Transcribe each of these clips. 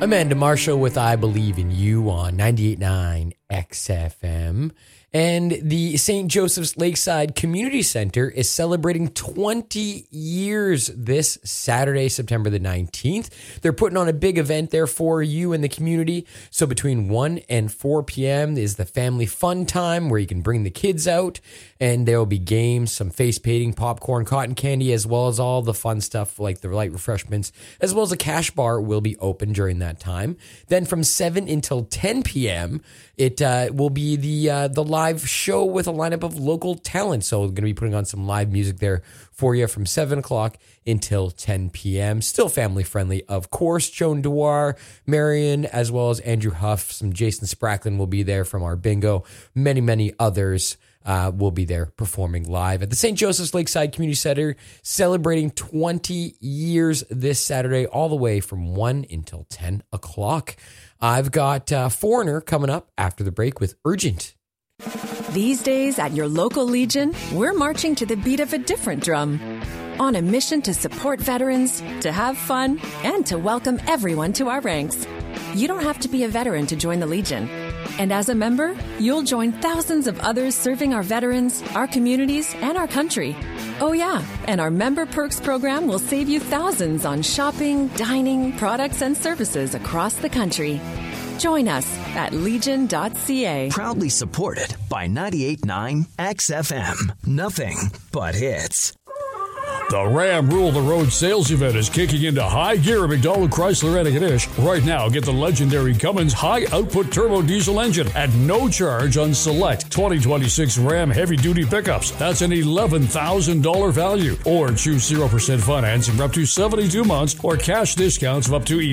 Amanda Marshall with I Believe in You on 98.9 XFM. And the St. Joseph's Lakeside Community Center is celebrating 20 years this Saturday, September the 19th. They're putting on a big event there for you in the community. So between 1 and 4 p.m. is the family fun time where you can bring the kids out. And there will be games, some face painting, popcorn, cotton candy, as well as all the fun stuff like the light refreshments, as well as a cash bar will be open during that time. Then from 7 until 10 p.m., it will be the live show with a lineup of local talent. So we're going to be putting on some live music there for you from 7 o'clock until 10 p.m. Still family friendly, of course. Joan Dewar, Marion, as well as Andrew Huff, some Jason Spracklin will be there from our bingo. Many, many others will be there performing live at the St. Joseph's Lakeside Community Center, celebrating 20 years this Saturday, all the way from 1 until 10 o'clock. I've got Foreigner coming up after the break with Urgent. These days at your local Legion, we're marching to the beat of a different drum. On a mission to support veterans, to have fun, and to welcome everyone to our ranks. You don't have to be a veteran to join the Legion. And as a member, you'll join thousands of others serving our veterans, our communities, and our country. Oh yeah, and our Member Perks program will save you thousands on shopping, dining, products, and services across the country. Join us at legion.ca. Proudly supported by 98.9 XFM. Nothing but hits. The Ram Rule the Road sales event is kicking into high gear at McDonald Chrysler Antigonish. Right now, get the legendary Cummins high-output turbo diesel engine at no charge on select 2026 Ram heavy-duty pickups. That's an $11,000 value. Or choose 0% financing for up to 72 months or cash discounts of up to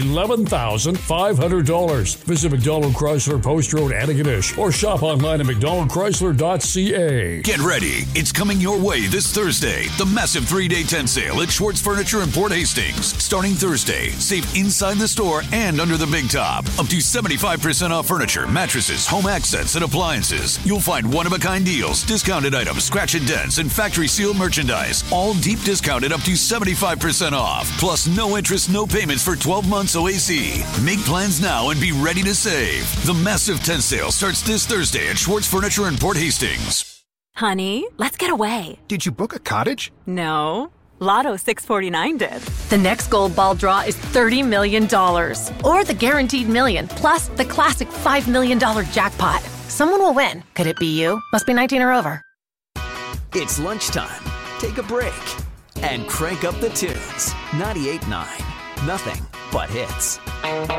$11,500. Visit McDonald Chrysler Post Road Antigonish or shop online at mcdonaldchrysler.ca. Get ready. It's coming your way this Thursday. The massive 3-day tent sale at Schwartz Furniture in Port Hastings. Starting Thursday, save inside the store and under the big top. Up to 75% off furniture, mattresses, home accents, and appliances. You'll find one-of-a-kind deals, discounted items, scratch and dents, and factory sealed merchandise. All deep discounted up to 75% off. Plus no interest, no payments for 12 months OAC. Make plans now and be ready to save. The massive tent sale starts this Thursday at Schwartz Furniture in Port Hastings. Honey, let's get away. Did you book a cottage? No. Lotto 649 did. The next gold ball draw is $30 million. Or the guaranteed million, plus the classic $5 million jackpot. Someone will win. Could it be you? Must be 19 or over. It's lunchtime. Take a break and crank up the tunes. 98.9. Nothing but hits.